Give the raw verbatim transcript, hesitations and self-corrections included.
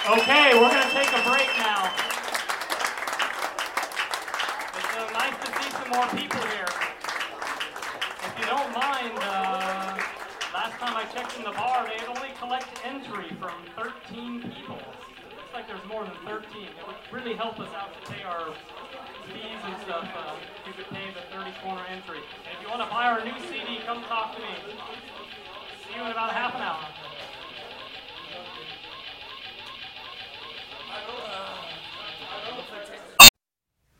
Okay, we're going to take a break now. It's uh, nice to see some more people here. If you don't mind, uh, last time I checked in the bar, they had only collected entry from thirteen people. Looks like there's more than thirteen. It would really help us out to pay our fees and stuff. Uh, if you could pay the thirty corner entry. And if you want to buy our new C D, come talk to me. See you in about half an hour.